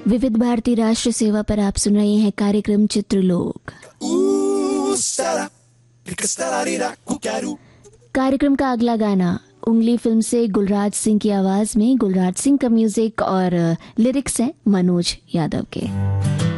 विविध भारती राष्ट्र सेवा पर आप सुन रहे हैं कार्यक्रम चित्रलोक। कार्यक्रम का अगला गाना उंगली फिल्म से गुलराज सिंह की आवाज में, गुलराज सिंह का म्यूजिक और लिरिक्स हैं मनोज यादव के।